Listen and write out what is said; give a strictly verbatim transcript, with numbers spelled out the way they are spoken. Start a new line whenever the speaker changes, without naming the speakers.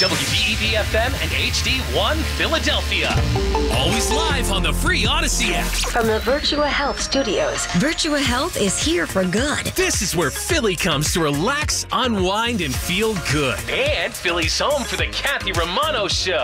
W B E B F M and H D one Philadelphia.
Always live on the free Odyssey app.
From the Virtua Health Studios.
Virtua Health is here for good.
This is where Philly comes to relax, unwind, and feel good.
And Philly's home for the Kathy Romano Show.